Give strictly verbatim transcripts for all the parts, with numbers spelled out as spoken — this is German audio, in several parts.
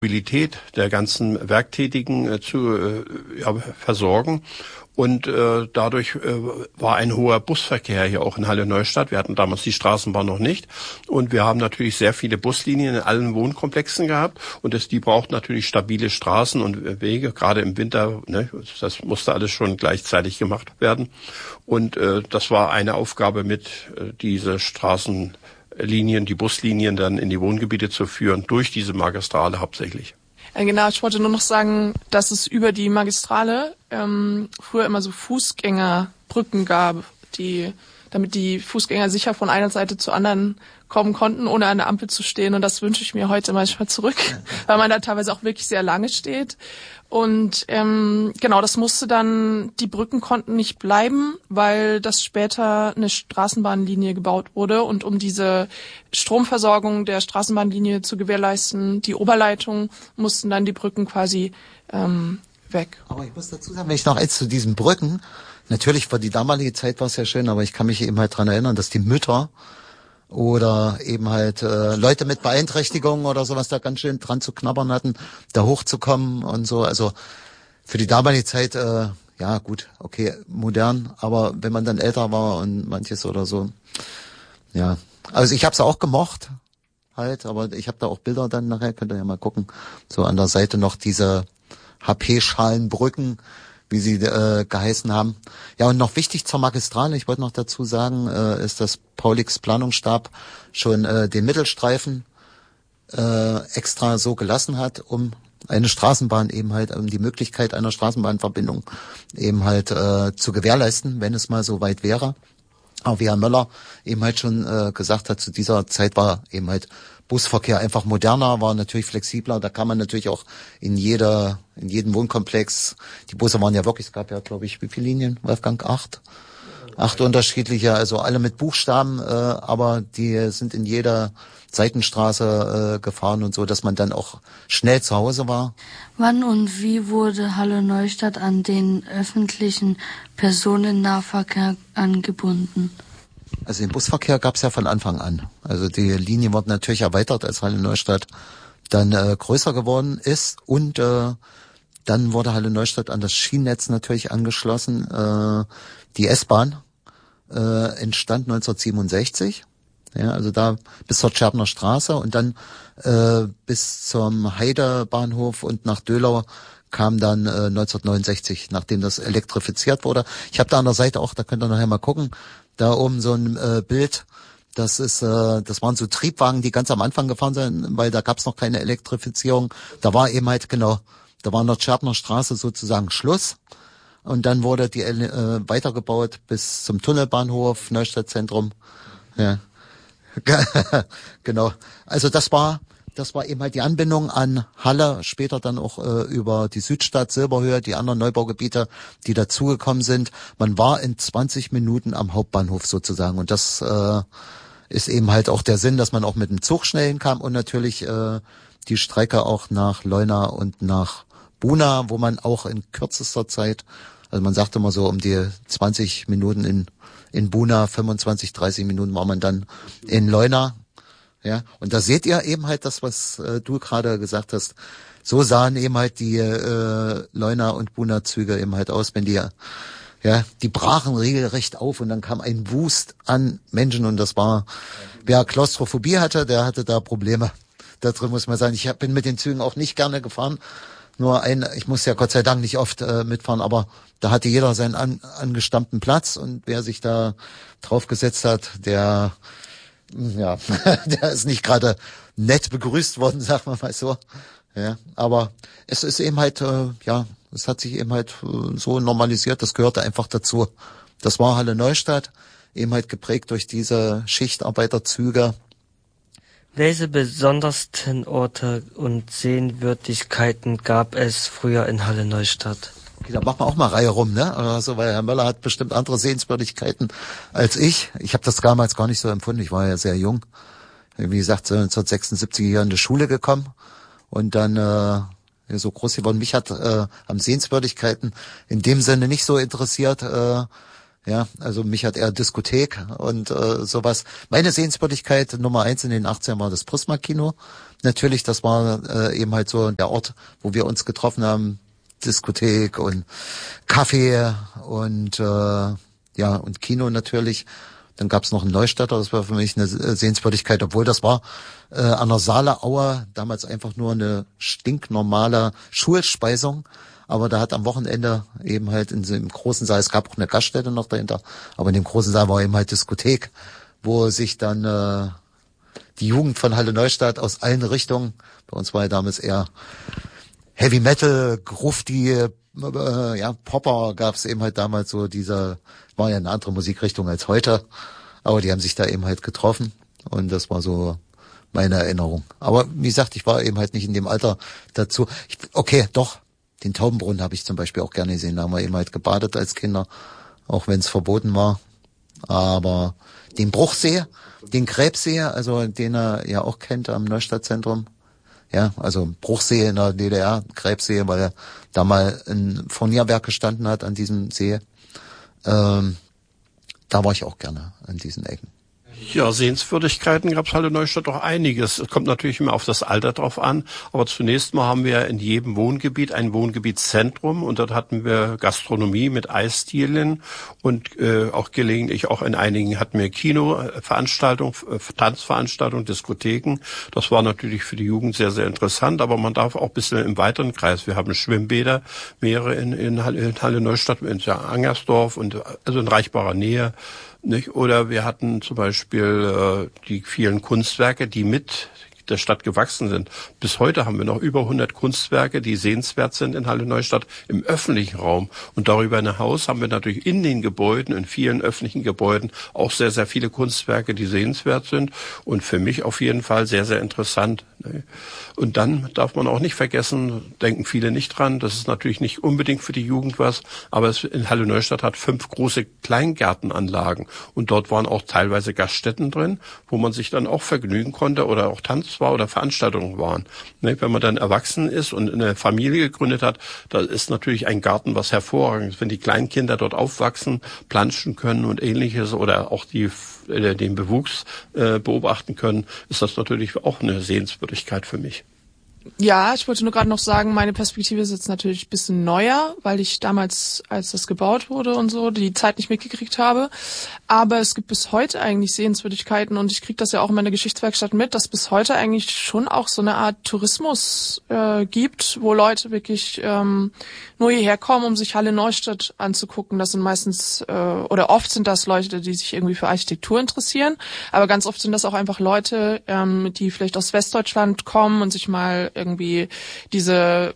Mobilität der ganzen Werktätigen äh, zu äh, ja, versorgen. Und äh, dadurch äh, war ein hoher Busverkehr hier auch in Halle Neustadt. Wir hatten damals die Straßenbahn noch nicht. Und wir haben natürlich sehr viele Buslinien in allen Wohnkomplexen gehabt. Und das, die braucht natürlich stabile Straßen und Wege, gerade im Winter. Ne, das musste alles schon gleichzeitig gemacht werden. Und äh, das war eine Aufgabe mit, äh, diese Straßenlinien, die Buslinien dann in die Wohngebiete zu führen, durch diese Magistrale hauptsächlich. Ja, genau, ich wollte nur noch sagen, dass es über die Magistrale ähm, früher immer so Fußgängerbrücken gab, die, damit die Fußgänger sicher von einer Seite zur anderen kommen konnten, ohne an der Ampel zu stehen. Und das wünsche ich mir heute manchmal zurück, weil man da teilweise auch wirklich sehr lange steht. Und ähm, genau, das musste dann, die Brücken konnten nicht bleiben, weil das später eine Straßenbahnlinie gebaut wurde. Und um diese Stromversorgung der Straßenbahnlinie zu gewährleisten, die Oberleitung, mussten dann die Brücken quasi ähm, weg. Aber ich muss dazu sagen, wenn ich noch eins zu diesen Brücken, natürlich für die damalige Zeit war es ja schön, aber ich kann mich eben halt dran erinnern, dass die Mütter oder eben halt äh, Leute mit Beeinträchtigungen oder sowas da ganz schön dran zu knabbern hatten, da hochzukommen und so. Also für die damalige Zeit, äh, ja gut, okay, modern, aber wenn man dann älter war und manches oder so, ja. Also ich habe es auch gemocht halt, aber ich habe da auch Bilder dann nachher, könnt ihr ja mal gucken, so an der Seite noch diese H P-Schalenbrücken, wie sie äh, geheißen haben. Ja, und noch wichtig zur Magistrale, ich wollte noch dazu sagen, äh, ist, dass Paulix Planungsstab schon äh, den Mittelstreifen äh, extra so gelassen hat, um eine Straßenbahn eben halt, um die Möglichkeit einer Straßenbahnverbindung eben halt äh, zu gewährleisten, wenn es mal so weit wäre. Aber wie Herr Möller eben halt schon äh, gesagt hat, zu dieser Zeit war eben halt Busverkehr einfach moderner, war natürlich flexibler. Da kann man natürlich auch in jeder, in jedem Wohnkomplex, die Busse waren ja wirklich, es gab ja, glaube ich, wie viele Linien, Wolfgang? Acht? Acht unterschiedliche, also alle mit Buchstaben, äh, aber die sind in jeder Seitenstraße äh, gefahren und so, dass man dann auch schnell zu Hause war. Wann und wie wurde Halle Neustadt an den öffentlichen Personennahverkehr angebunden? Also den Busverkehr gab es ja von Anfang an. Also die Linie wurde natürlich erweitert, als Halle Neustadt dann äh, größer geworden ist. Und äh, dann wurde Halle Neustadt an das Schienennetz natürlich angeschlossen. Äh, die S-Bahn äh, entstand neunzehnhundertsiebenundsechzig. Ja, also da bis zur Tscherpner Straße und dann äh, bis zum Heidebahnhof und nach Dölau kam dann äh, neunzehnhundertneunundsechzig, nachdem das elektrifiziert wurde. Ich habe da an der Seite auch, da könnt ihr nachher mal gucken, da oben so ein äh, Bild, das ist, äh, das waren so Triebwagen, die ganz am Anfang gefahren sind, weil da gab's noch keine Elektrifizierung. Da war eben halt, genau, da war in der Tscherpner Straße sozusagen Schluss. Und dann wurde die äh, weitergebaut bis zum Tunnelbahnhof, Neustadtzentrum. Ja. Genau. Also das war, das war eben halt die Anbindung an Halle, später dann auch äh, über die Südstadt, Silberhöhe, die anderen Neubaugebiete, die dazugekommen sind. Man war in zwanzig Minuten am Hauptbahnhof sozusagen und das äh, ist eben halt auch der Sinn, dass man auch mit dem Zug schnell hinkam und natürlich äh, die Strecke auch nach Leuna und nach Buna, wo man auch in kürzester Zeit, also man sagte immer so um die zwanzig Minuten in in Buna, fünfundzwanzig, dreißig Minuten war man dann in Leuna. Ja, und da seht ihr eben halt das, was äh, du gerade gesagt hast. So sahen eben halt die äh, Leuna und Buna Züge eben halt aus, wenn die, ja, die brachen regelrecht auf und dann kam ein Wust an Menschen und das war, wer Klaustrophobie hatte, der hatte da Probleme. Da drin muss man sagen, ich bin mit den Zügen auch nicht gerne gefahren. Nur ein, ich muss ja Gott sei Dank nicht oft äh, mitfahren, aber da hatte jeder seinen an, angestammten Platz und wer sich da drauf gesetzt hat, der, ja, der ist nicht gerade nett begrüßt worden, sagen wir mal so. Ja, aber es ist eben halt, äh, ja, es hat sich eben halt äh, so normalisiert, das gehörte einfach dazu. Das war Halle Neustadt, eben halt geprägt durch diese Schichtarbeiterzüge. Welche besondersten Orte und Sehenswürdigkeiten gab es früher in Halle Neustadt? Okay, da machen wir auch mal Reihe rum, ne? Also, weil Herr Möller hat bestimmt andere Sehenswürdigkeiten als ich. Ich habe das damals gar nicht so empfunden. Ich war ja sehr jung. Wie gesagt, neunzehnhundertsechsundsiebzig hier in die Schule gekommen und dann äh, so groß geworden. Mich hat äh, am Sehenswürdigkeiten in dem Sinne nicht so interessiert. Äh, Ja, also mich hat eher Diskothek und äh, sowas. Meine Sehenswürdigkeit Nummer eins in den achtzigern war das Prisma-Kino. Natürlich, das war äh, eben halt so der Ort, wo wir uns getroffen haben. Diskothek und Kaffee und äh, ja und Kino natürlich. Dann gab's noch einen Neustädter, das war für mich eine Sehenswürdigkeit, obwohl das war äh, an der Saaleauer damals einfach nur eine stinknormale Schulspeisung. Aber da hat am Wochenende eben halt in so einem großen Saal, es gab auch eine Gaststätte noch dahinter, aber in dem großen Saal war eben halt Diskothek, wo sich dann äh, die Jugend von Halle Neustadt aus allen Richtungen, bei uns war ja damals eher Heavy Metal, Grufti, äh, ja, Popper gab's eben halt damals so, dieser, war ja eine andere Musikrichtung als heute, aber die haben sich da eben halt getroffen und das war so meine Erinnerung. Aber wie gesagt, ich war eben halt nicht in dem Alter dazu. Ich, okay, doch. Den Taubenbrunnen habe ich zum Beispiel auch gerne gesehen. Da haben wir eben halt gebadet als Kinder, auch wenn es verboten war. Aber den Bruchsee, den Krebssee, also den er ja auch kennt am Neustadtzentrum. Ja, also Bruchsee in der D D R, Krebssee, weil er da mal ein Furnierwerk gestanden hat an diesem See. Ähm, da war ich auch gerne an diesen Ecken. Ja, Sehenswürdigkeiten gab es Halle Neustadt doch einiges. Es kommt natürlich immer auf das Alter drauf an, aber zunächst mal haben wir in jedem Wohngebiet ein Wohngebietszentrum und dort hatten wir Gastronomie mit Eisdielen und äh, auch gelegentlich, auch in einigen hatten wir Kinoveranstaltungen, Tanzveranstaltungen, Diskotheken. Das war natürlich für die Jugend sehr, sehr interessant, aber man darf auch ein bisschen im weiteren Kreis. Wir haben Schwimmbäder, mehrere in, in, Halle, in Halle Neustadt, in Angersdorf und also in reichbarer Nähe. Nicht? Oder wir hatten zum Beispiel äh, die vielen Kunstwerke, die mit der Stadt gewachsen sind. Bis heute haben wir noch über hundert Kunstwerke, die sehenswert sind in Halle Neustadt im öffentlichen Raum. Und darüber hinaus haben wir natürlich in den Gebäuden, in vielen öffentlichen Gebäuden auch sehr, sehr viele Kunstwerke, die sehenswert sind und für mich auf jeden Fall sehr, sehr interessant. Und dann darf man auch nicht vergessen, denken viele nicht dran, das ist natürlich nicht unbedingt für die Jugend was, aber es in Halle Neustadt hat fünf große Kleingärtenanlagen und dort waren auch teilweise Gaststätten drin, wo man sich dann auch vergnügen konnte oder auch Tanz war oder Veranstaltungen waren. Wenn man dann erwachsen ist und eine Familie gegründet hat, da ist natürlich ein Garten was Hervorragendes. Wenn die Kleinkinder dort aufwachsen, planschen können und ähnliches oder auch die den Bewuchs äh, beobachten können, ist das natürlich auch eine Sehenswürdigkeit für mich. Ja, ich wollte nur gerade noch sagen, meine Perspektive ist jetzt natürlich ein bisschen neuer, weil ich damals, als das gebaut wurde und so, die Zeit nicht mitgekriegt habe. Aber es gibt bis heute eigentlich Sehenswürdigkeiten und ich kriege das ja auch in meiner Geschichtswerkstatt mit, dass bis heute eigentlich schon auch so eine Art Tourismus äh, gibt, wo Leute wirklich ähm, nur hierher kommen, um sich Halle Neustadt anzugucken. Das sind meistens, äh, oder oft sind das Leute, die sich irgendwie für Architektur interessieren, aber ganz oft sind das auch einfach Leute, ähm, die vielleicht aus Westdeutschland kommen und sich mal irgendwie diese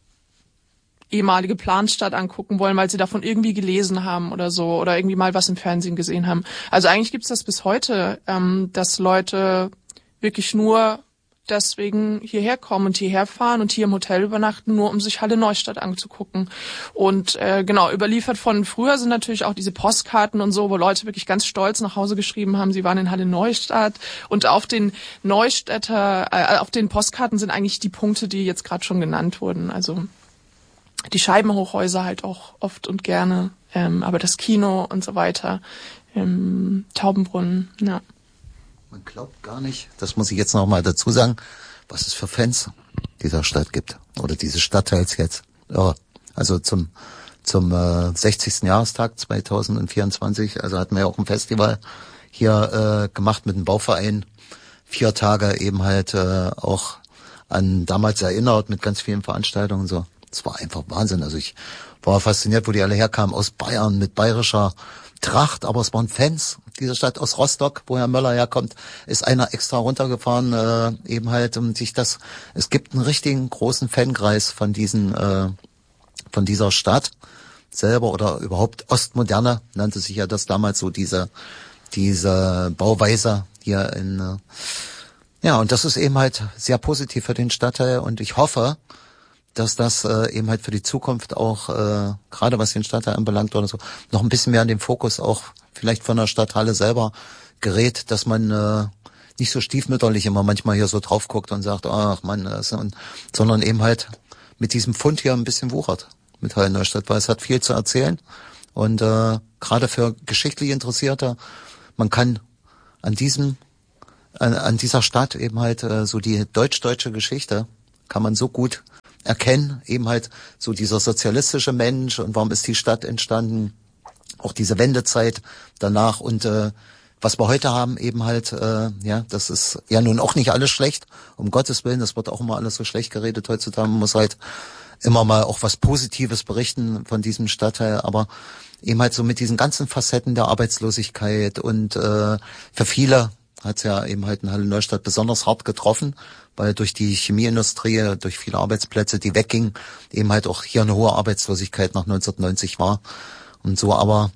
ehemalige Planstadt angucken wollen, weil sie davon irgendwie gelesen haben oder so oder irgendwie mal was im Fernsehen gesehen haben. Also eigentlich gibt's das bis heute, ähm, dass Leute wirklich nur deswegen hierher kommen und hierher fahren und hier im Hotel übernachten, nur um sich Halle Neustadt anzugucken. Und äh, genau, überliefert von früher sind natürlich auch diese Postkarten und so, wo Leute wirklich ganz stolz nach Hause geschrieben haben, sie waren in Halle Neustadt. Und auf den Neustädter, äh, auf den Postkarten sind eigentlich die Punkte, die jetzt gerade schon genannt wurden. Also die Scheibenhochhäuser halt auch oft und gerne, ähm, aber das Kino und so weiter, ähm, Taubenbrunnen, ja. Man glaubt gar nicht, das muss ich jetzt noch mal dazu sagen, was es für Fans dieser Stadt gibt oder dieses Stadtteils jetzt. Ja, also zum zum äh, sechzigsten Jahrestag zweitausendvierundzwanzig, also hatten wir ja auch ein Festival hier äh, gemacht mit dem Bauverein, vier Tage eben halt äh, auch an damals erinnert mit ganz vielen Veranstaltungen und so. Es war einfach Wahnsinn. Also ich war fasziniert, wo die alle herkamen aus Bayern mit bayerischer Tracht, aber es waren Fans dieser Stadt aus Rostock, wo Herr Möller herkommt, ist einer extra runtergefahren, äh, eben halt, um sich das, es gibt einen richtigen großen Fankreis von diesen, äh, von dieser Stadt selber oder überhaupt Ostmoderne, nannte sich ja das damals so, diese, diese Bauweise hier in, äh, ja, und das ist eben halt sehr positiv für den Stadtteil und ich hoffe, dass das äh, eben halt für die Zukunft auch, äh, gerade was den Stadtteil anbelangt oder so, noch ein bisschen mehr an den Fokus auch vielleicht von der Stadthalle selber gerät, dass man äh, nicht so stiefmütterlich immer manchmal hier so drauf guckt und sagt, ach Mann, das, und, sondern eben halt mit diesem Pfund hier ein bisschen wuchert mit Halle Neustadt, weil es hat viel zu erzählen und äh, gerade für geschichtlich Interessierte. Man kann an diesem, an, an dieser Stadt eben halt äh, so die deutsch-deutsche Geschichte kann man so gut erkennen, eben halt so dieser sozialistische Mensch und warum ist die Stadt entstanden, auch diese Wendezeit danach und äh, was wir heute haben, eben halt, äh, ja, das ist ja nun auch nicht alles schlecht, um Gottes Willen, das wird auch immer alles so schlecht geredet heutzutage, man muss halt immer mal auch was Positives berichten von diesem Stadtteil, aber eben halt so mit diesen ganzen Facetten der Arbeitslosigkeit und äh, für viele hat es ja eben halt in Halle Neustadt besonders hart getroffen, weil durch die Chemieindustrie, durch viele Arbeitsplätze, die weggingen, eben halt auch hier eine hohe Arbeitslosigkeit nach neunzehnhundertneunzig war und so. Aber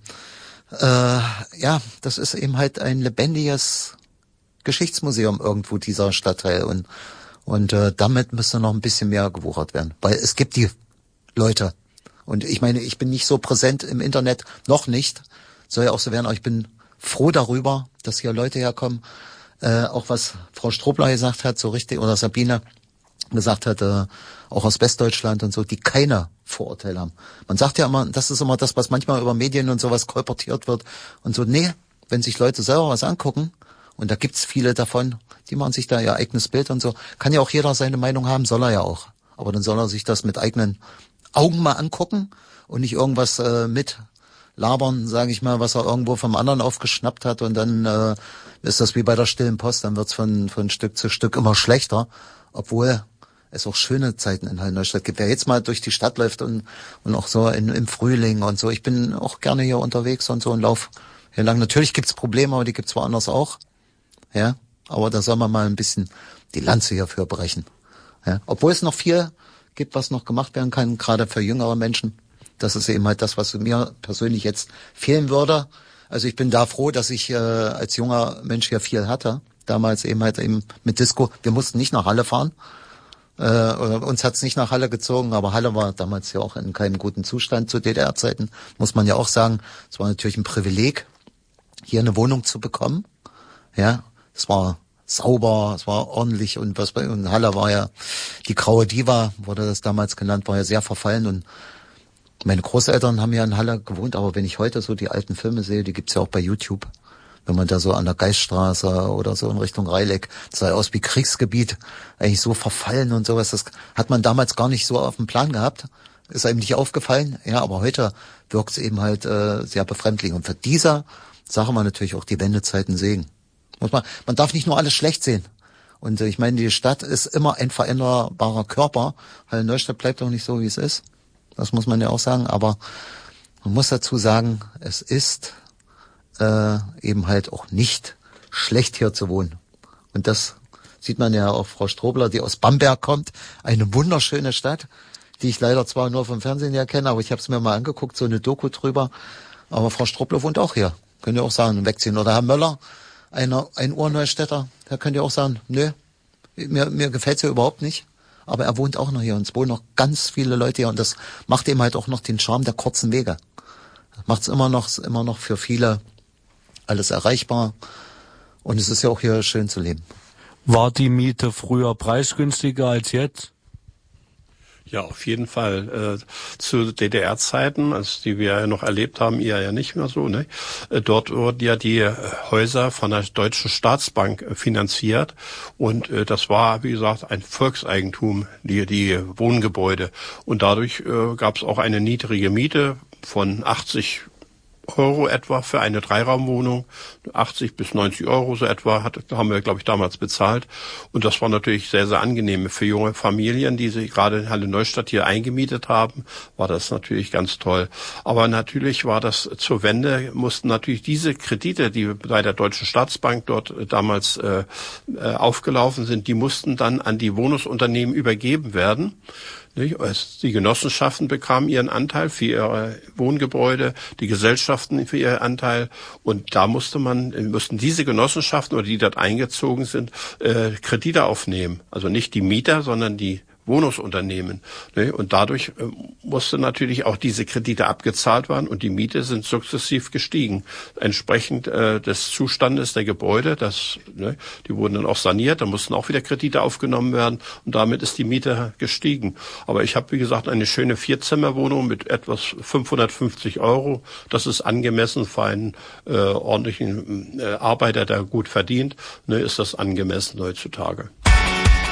äh, ja, das ist eben halt ein lebendiges Geschichtsmuseum irgendwo, dieser Stadtteil. Und und äh, damit müsste noch ein bisschen mehr gewuchert werden, weil es gibt die Leute. Und ich meine, ich bin nicht so präsent im Internet, noch nicht, soll ja auch so werden, aber ich bin froh darüber, dass hier Leute herkommen, äh, auch was Frau Strobler gesagt hat, so richtig, oder Sabine gesagt hat, äh, auch aus Westdeutschland und so, die keine Vorurteile haben. Man sagt ja immer, das ist immer das, was manchmal über Medien und sowas kolportiert wird und so, nee, wenn sich Leute selber was angucken, und da gibt's viele davon, die machen sich da ihr eigenes Bild und so, kann ja auch jeder seine Meinung haben, soll er ja auch. Aber dann soll er sich das mit eigenen Augen mal angucken und nicht irgendwas äh, mit labern, sage ich mal, was er irgendwo vom anderen aufgeschnappt hat und dann äh, ist das wie bei der stillen Post, dann wird's von von Stück zu Stück immer schlechter, obwohl es auch schöne Zeiten in Halle Neustadt gibt. Wer jetzt mal durch die Stadt läuft und und auch so in, im Frühling und so, ich bin auch gerne hier unterwegs und so und lauf hier lang. Natürlich gibt's Probleme, aber die gibt's woanders auch, ja, aber da soll man mal ein bisschen die Lanze hierfür brechen, ja, obwohl es noch viel gibt, was noch gemacht werden kann, gerade für jüngere Menschen. Das ist eben halt das, was mir persönlich jetzt fehlen würde. Also ich bin da froh, dass ich äh, als junger Mensch hier viel hatte. Damals eben halt eben mit Disco. Wir mussten nicht nach Halle fahren. Äh, oder uns hat's nicht nach Halle gezogen, aber Halle war damals ja auch in keinem guten Zustand zu D D R-Zeiten. Muss man ja auch sagen. Es war natürlich ein Privileg, hier eine Wohnung zu bekommen. Ja, es war sauber, es war ordentlich und was bei und Halle war ja die graue Diva, wurde das damals genannt, war ja sehr verfallen und meine Großeltern haben ja in Halle gewohnt, aber wenn ich heute so die alten Filme sehe, die gibt's ja auch bei YouTube, wenn man da so an der Geiststraße oder so in Richtung Reileck, das sah aus wie Kriegsgebiet, eigentlich so verfallen und sowas, das hat man damals gar nicht so auf dem Plan gehabt, ist einem nicht aufgefallen, ja, aber heute wirkt's eben halt äh, sehr befremdlich und für diese Sache man natürlich auch die Wendezeiten Segen. Muss man, man darf nicht nur alles schlecht sehen. Und äh, ich meine, die Stadt ist immer ein veränderbarer Körper. Halle Neustadt bleibt auch nicht so, wie es ist. Das muss man ja auch sagen. Aber man muss dazu sagen, es ist äh, eben halt auch nicht schlecht, hier zu wohnen. Und das sieht man ja auch Frau Strobler, die aus Bamberg kommt. Eine wunderschöne Stadt, die ich leider zwar nur vom Fernsehen her kenne, aber ich habe es mir mal angeguckt, so eine Doku drüber. Aber Frau Strobler wohnt auch hier. Könnt ihr auch sagen, wegziehen. Oder Herr Möller, einer, ein Urneustädter, der könnte ja auch sagen, nö, mir, mir gefällt's ja überhaupt nicht. Aber er wohnt auch noch hier und es wohnen noch ganz viele Leute hier und das macht eben halt auch noch den Charme der kurzen Wege. Das macht's immer noch, immer noch für viele alles erreichbar und es ist ja auch hier schön zu leben. War die Miete früher preisgünstiger als jetzt? Ja, auf jeden Fall. Äh, zu D D R-Zeiten, also die wir ja noch erlebt haben, ihr ja nicht mehr so, ne? Äh, dort wurden ja die äh, Häuser von der Deutschen Staatsbank äh, finanziert und äh, das war, wie gesagt, ein Volkseigentum, die, die Wohngebäude. Und dadurch äh, gab es auch eine niedrige Miete von achtzig Euro etwa für eine Dreiraumwohnung, achtzig bis neunzig Euro so etwa, hat, haben wir, glaube ich, damals bezahlt. Und das war natürlich sehr, sehr angenehm. Für junge Familien, die sich gerade in Halle Neustadt hier eingemietet haben, war das natürlich ganz toll. Aber natürlich war das zur Wende, mussten natürlich diese Kredite, die bei der Deutschen Staatsbank dort damals äh, aufgelaufen sind, die mussten dann an die Wohnungsunternehmen übergeben werden. Die Genossenschaften bekamen ihren Anteil für ihre Wohngebäude, die Gesellschaften für ihren Anteil. Und da musste man, mussten diese Genossenschaften oder die dort eingezogen sind, äh, Kredite aufnehmen. Also nicht die Mieter, sondern die Wohnungsunternehmen. Ne? Und dadurch äh, musste natürlich auch diese Kredite abgezahlt werden und die Miete sind sukzessiv gestiegen. Entsprechend äh, des Zustandes der Gebäude, das, ne, die wurden dann auch saniert, da mussten auch wieder Kredite aufgenommen werden und damit ist die Miete gestiegen. Aber ich habe, wie gesagt, eine schöne Vierzimmerwohnung mit etwas fünfhundertfünfzig Euro. Das ist angemessen für einen äh, ordentlichen äh, Arbeiter, der gut verdient, ne, ist das angemessen heutzutage.